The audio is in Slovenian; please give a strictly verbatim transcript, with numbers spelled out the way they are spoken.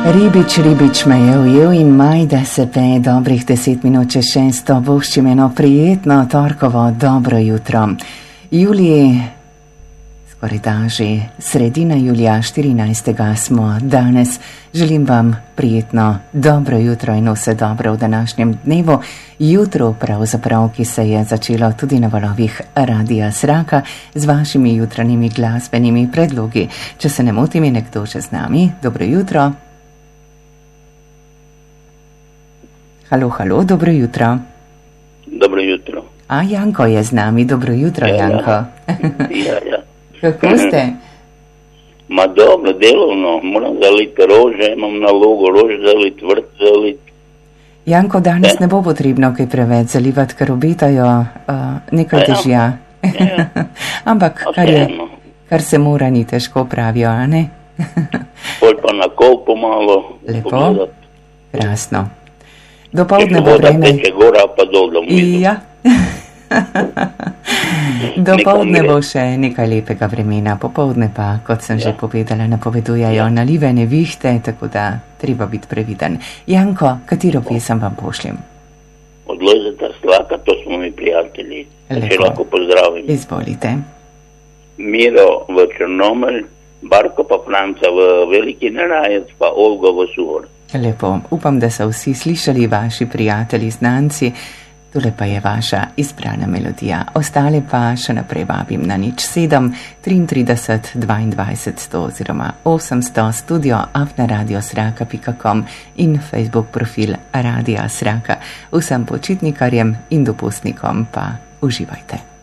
Ribič, ribič me je ujel in majda se peje dobrih deset minut čez šesto, voščim eno prijetno torkovo dobro jutro. Julij, skoraj da že sredina julija, štirinajstega smo danes. Želim vam prijetno dobro jutro in vse dobro v današnjem dnevu. Jutro pravzaprav, ki se je začelo tudi na valovih Radia Sraka z vašimi jutranjimi glasbenimi predlogi. Če se ne motim, je nekdo že z nami. Dobro jutro. Halo, halo, dobro jutro. Dobro jutro. A, Janko je z nami. Dobro jutro, ja, Janko. Ja, ja. Kako ste? Ma dobro, delovno. Moram zaliti rože, imam nalogo rož zaliti, vrt zaliti. Janko, danes ne, ne bo potrebno kaj preveč zalivati, ker obetajo uh, nekaj ja, dežja. Ja. Ampak, kar, je, kar se mora, ni težko, pravijo, a ne? Pol pa na kol pomalo. Lepo, pogledati. Krasno. Dopoldne bo voda vreme. teče gora pa dol, da vidim. Ja. Dopoldne bo še nekaj lepega vremena, popoldne pa, kot sem ja. že povedala, napovedujejo ja. nalive nevihte, tako da treba biti previden. Janko, katero pesem vam pošljem? Od Lojzeta Slaka, to smo mi prijatelji. Če lahko pozdravim. Izvolite. Miro v Črnomelj, Barko pa Franca v Veliki Nerajec, pa Olgo v Suhor. Lepo, upam, da so vsi slišali, vaši prijatelji, znanci. Tole pa je vaša izbrana melodija. Ostale pa še naprej vabim na nič sedem, triintrideset, dvaindvajset, sto oziroma osemsto, studio afna radio sraka pika com in Facebook profil Radia Sraka. Vsem počitnikarjem in dopustnikom pa uživajte.